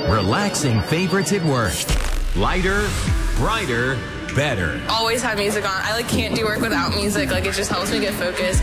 Relaxing favorites at work. Lighter, brighter, better. Always have music on. I can't do work without music. It just helps me get focused.